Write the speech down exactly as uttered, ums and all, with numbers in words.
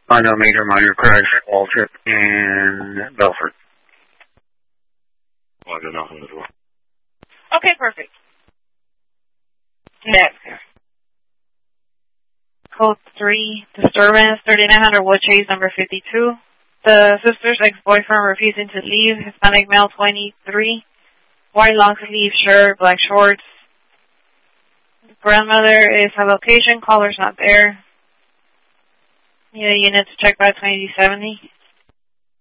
On a major minor crash, Waltrip and Belfort. Well, I got nothing as well. Okay, perfect. Next. Code three, disturbance, thirty-nine hundred Wood Chase, number fifty-two. The sister's ex-boyfriend refusing to leave, Hispanic male, twenty-three. White long sleeve shirt, black shorts. Grandmother is her location, caller's not there. Yeah, unit to check by twenty seventy.